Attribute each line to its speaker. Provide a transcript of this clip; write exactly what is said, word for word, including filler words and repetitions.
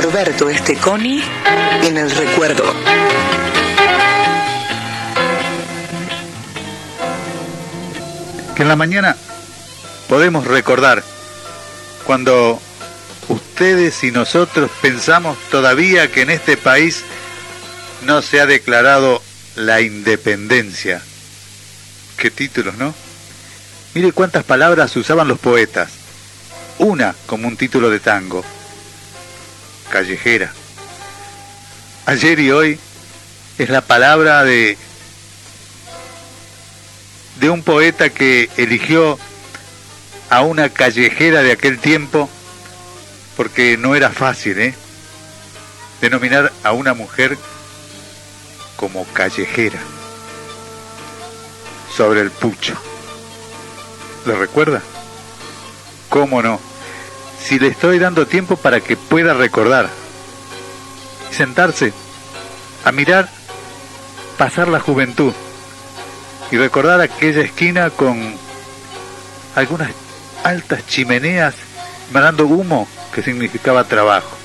Speaker 1: Norberto Esteconi en el recuerdo.
Speaker 2: Que en la mañana podemos recordar cuando ustedes y nosotros pensamos todavía que en este país no se ha declarado la independencia. Qué títulos, ¿no? Mire cuántas palabras usaban los poetas. Una como un título de tango. Callejera. Ayer y hoy es la palabra de de un poeta que eligió a una callejera de aquel tiempo porque no era fácil, ¿eh? denominar a una mujer como callejera. Sobre el pucho. ¿Lo recuerda? ¿Cómo no? Si le estoy dando tiempo para que pueda recordar. Y sentarse a mirar pasar la juventud y recordar aquella esquina con algunas altas chimeneas emanando humo que significaba trabajo.